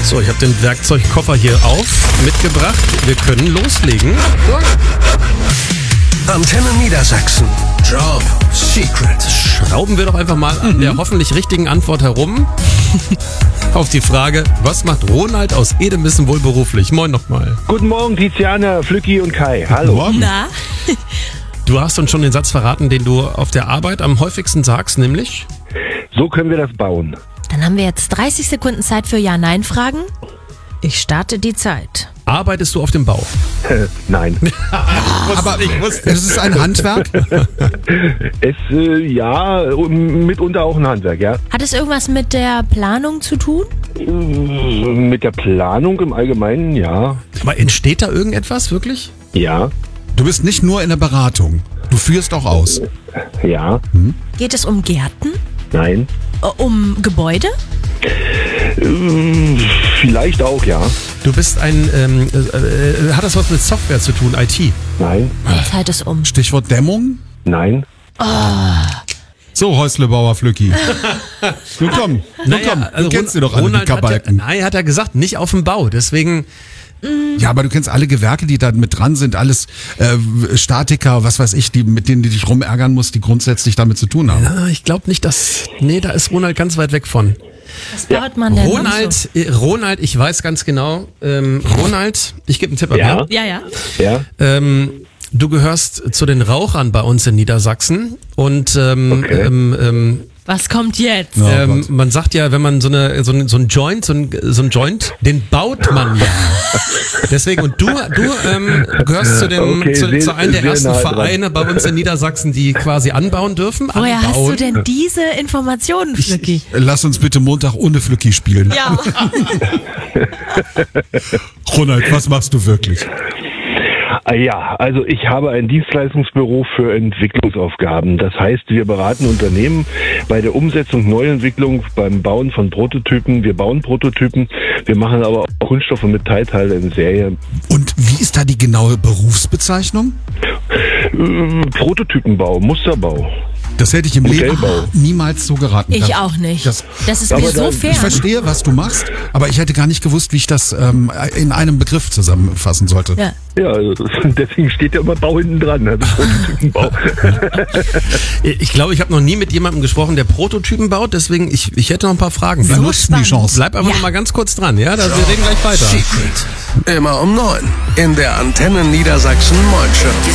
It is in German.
So, ich habe den Werkzeugkoffer hier mitgebracht. Wir können loslegen. Antenne Niedersachsen. Job Secret. Schrauben wir doch einfach mal an der hoffentlich richtigen Antwort herum. Auf die Frage, was macht Ronald aus Edemissen wohl beruflich? Moin nochmal. Guten Morgen, Tiziana, Flücki und Kai. Hallo. Na? Du hast uns schon den Satz verraten, den du auf der Arbeit am häufigsten sagst, nämlich? So können wir das bauen. Dann haben wir jetzt 30 Sekunden Zeit für Ja-Nein-Fragen. Ich starte die Zeit. Arbeitest du auf dem Bau? Nein. Aber es ist ein Handwerk? Ja, mitunter auch ein Handwerk, ja. Hat es irgendwas mit der Planung zu tun? Mit der Planung im Allgemeinen, ja. Aber entsteht da irgendetwas, wirklich? Ja, Du bist nicht nur in der Beratung, du führst auch aus. ja, Geht es um Gärten? nein. Um Gebäude? Vielleicht auch, ja. Du bist hat das was mit Software zu tun, IT? Nein, Zeit ist um. Stichwort Dämmung? nein. So, Häuslebauer Flücki. Nun komm, du kennst sie doch alle, die Ronald Kabalken. hat ja gesagt, nicht auf dem Bau, deswegen... Ja, aber du kennst alle Gewerke, die da mit dran sind, alles Statiker, was weiß ich, mit denen du dich rumärgern musst, die grundsätzlich damit zu tun haben. Ja, ich glaube nicht, da ist Ronald ganz weit weg von. Was baut man denn noch so? Ronald, ich weiß ganz genau, Ronald, ich gebe einen Tipp ab, Ja. Ja. Ja, du gehörst zu den Rauchern bei uns in Niedersachsen und Was kommt jetzt? Ja. Gott. man sagt ja, wenn man so ein Joint, den baut man ja. Deswegen, und du gehörst zu einem der sehr ersten nah dran. Vereine bei uns in Niedersachsen, die quasi anbauen dürfen. Woher hast anbauen. du denn diese Informationen, Flücki? Lass uns bitte Montag ohne Flücki spielen. Ja. Ronald, was machst du wirklich? Ja, also ich habe ein Dienstleistungsbüro für Entwicklungsaufgaben. Das heißt, wir beraten Unternehmen bei der Umsetzung Neuentwicklung, beim Bauen von Prototypen. Wir bauen Prototypen, wir machen aber auch Kunststoffe mit Teilteile in Serie. Und wie ist da die genaue Berufsbezeichnung? Prototypenbau, Musterbau. Das hätte ich im Leben Modellbau. niemals so geraten. Ich auch nicht. Das- Das ist Aber mir so dann- fair. Ich verstehe, was du machst, aber ich hätte gar nicht gewusst, wie ich das in einem Begriff zusammenfassen sollte. Ja. Ja, also deswegen steht ja immer Bau hinten dran, also Prototypenbau. Ich glaube, ich habe noch nie mit jemandem gesprochen, der Prototypen baut, deswegen ich hätte noch ein paar Fragen. Wir So nutzen die spannend. Chance. Bleib einfach noch mal ganz kurz dran, ja? Wir reden gleich weiter. Secret. Immer um 9 in der Antenne Niedersachsen Morning Show.